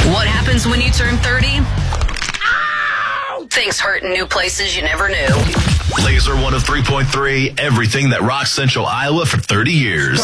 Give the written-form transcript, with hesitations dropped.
What happens when you turn 30? Ow! Things hurt in new places you never knew. Laser 103.3, everything that rocks Central Iowa for 30 years.